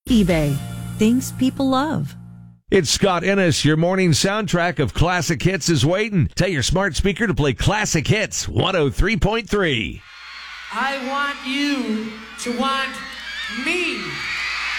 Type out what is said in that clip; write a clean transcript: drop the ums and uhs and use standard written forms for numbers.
eBay. Things people love. It's Scott Ennis. Your morning soundtrack of classic hits is waiting. Tell your smart speaker to play Classic Hits 103.3. I want you to want me.